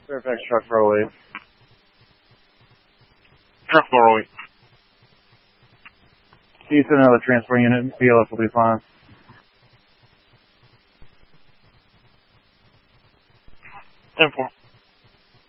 Fairfax Truck 408. Truck 408. You send another transport unit, BLS will be fine. 10-4.